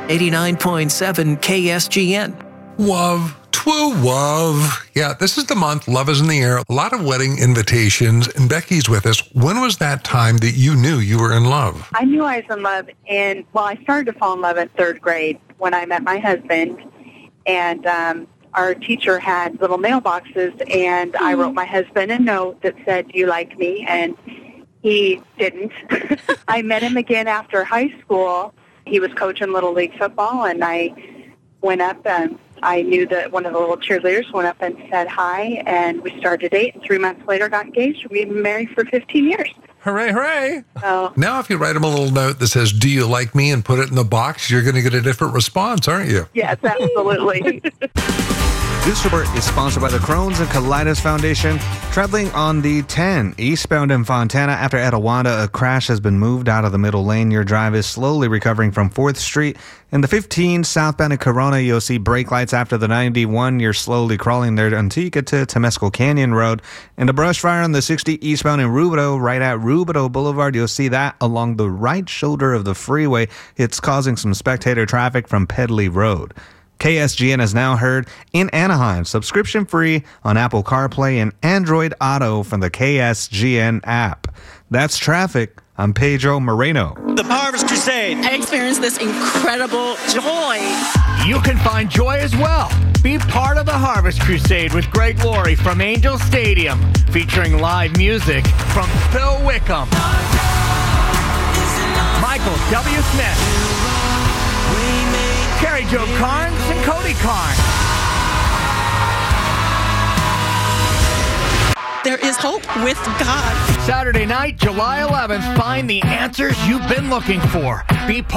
89.7 KSGN. Love, twoo love. Yeah, this is the month. Love is in the air. A lot of wedding invitations, and Becky's with us. When was that time that you knew you were in love? I knew I was in love I started to fall in love in third grade when I met my husband, and our teacher had little mailboxes, and I wrote my husband a note that said, "Do you like me?" And he didn't. I met him again after high school. He was coaching Little League football, and I went up and I knew that one of the little cheerleaders went up and said hi, and we started a date, and 3 months later got engaged. We've been married for 15 years. Hooray, hooray. So, now if you write him a little note that says, "Do you like me?" and put it in the box, you're going to get a different response, aren't you? yes, absolutely. This report is sponsored by the Crohn's and Colitis Foundation. Traveling on the 10 eastbound in Fontana after Etiwanda, a crash has been moved out of the middle lane. Your drive is slowly recovering from 4th Street. In the 15 southbound in Corona, you'll see brake lights after the 91. You're slowly crawling there until you get to Temescal Canyon Road. And a brush fire on the 60 eastbound in Rubidoux, right at Rubidoux Boulevard. You'll see that along the right shoulder of the freeway. It's causing some spectator traffic from Pedley Road. KSGN is now heard in Anaheim, subscription-free on Apple CarPlay and Android Auto from the KSGN app. That's traffic. I'm Pedro Moreno. The Harvest Crusade. I experienced this incredible joy. You can find joy as well. Be part of the Harvest Crusade with Greg Laurie from Angel Stadium, featuring live music from Phil Wickham, Michael W. Smith, Carrie Jo Carnes, and Cody Carnes. There is hope with God. Saturday night, July 11th, find the answers you've been looking for. Be part